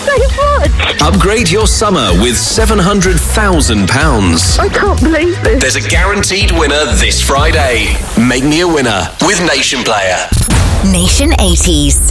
so much. Upgrade your summer with £700,000. I can't believe this. There's a guaranteed winner this Friday. Make me a winner with Nation Player. Nation 80s.